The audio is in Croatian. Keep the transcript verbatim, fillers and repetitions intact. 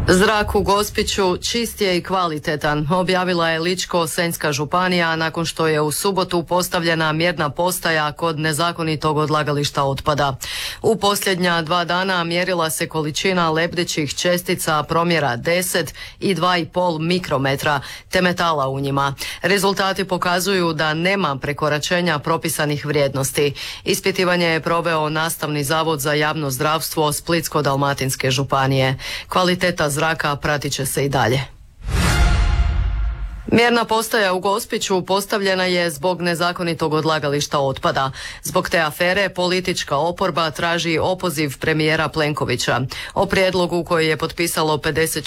Zrak u Gospiću čist je i kvalitetan, objavila je Ličko-senjska županija nakon što je u subotu postavljena mjerna postaja kod nezakonitog odlagališta otpada. U posljednja dva dana mjerila se količina lebdećih čestica promjera deset i dva i pol mikrometra te metala u njima. Rezultati pokazuju da nema prekoračenja propisanih vrijednosti. Ispitivanje je proveo Nastavni zavod za javno zdravstvo Splitsko-dalmatinske županije. Kvaliteta zraka pratit će se i dalje. Mjerna postaja u Gospiću postavljena je zbog nezakonitog odlagališta otpada. Zbog te afere politička oporba traži opoziv premijera Plenkovića. O prijedlogu koji je potpisalo pedeset